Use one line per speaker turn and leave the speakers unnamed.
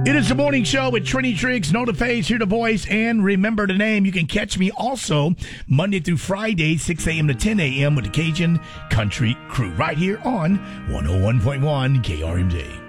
It is the morning show with Trini Triggs, Know the Face, Hear the Voice, and Remember the Name. You can catch me also Monday through Friday, 6 a.m. to 10 a.m. with the Cajun Country Crew right here on 101.1 KRMJ.